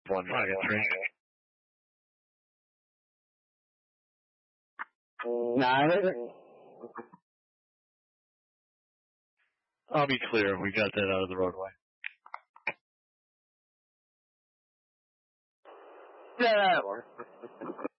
one drink. I'll be clear. We got that out of the roadway. Yeah, that works.